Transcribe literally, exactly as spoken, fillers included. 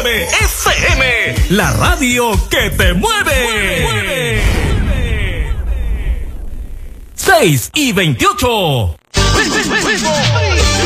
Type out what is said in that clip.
nueve F M, la radio que te mueve. mueve. seis y veintiocho.